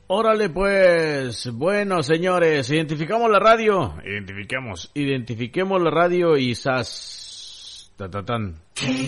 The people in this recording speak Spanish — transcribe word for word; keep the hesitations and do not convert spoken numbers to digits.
Órale pues, bueno señores, identificamos la radio, identificamos, identifiquemos la radio y sas, ta ta tan.